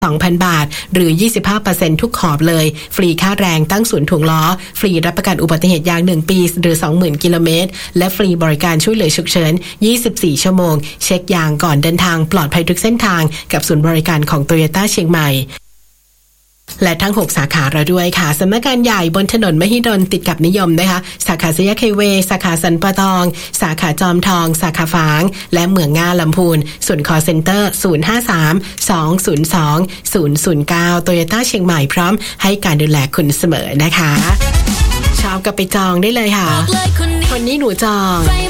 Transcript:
2,000 บาทหรือ 25% ทุกขอบเลยฟรีค่าแรงตั้งศูนย์ถ่วงล้อฟรีรับประกันอุบัติเหตุยาง1ปีหรือ 20,000 กิโลเมตรและฟรีบริการช่วยเหลือฉุกเฉิน24 ชั่วโมงเช็คยางก่อนเดินทางปลอดภัยทุกเส้นทางกับศูนย์บริการของ Toyota เชียงใหม่และทั้ง6สาขาเราด้วยค่ะสำนักงานใหญ่บนถนนมหิดลติดกับนิยมนะคะสาขาสยามไฮเวย์สาขาสันปะตองสาขาจอมทองสาขาฝางและเมืองง่าลำพูนส่วน call center 053-202-009 Toyota เชียงใหม่พร้อมให้การดูแลคุณเสมอนะคะชอบก็ไปจองได้เลยค่ะคนนี้หนูจอง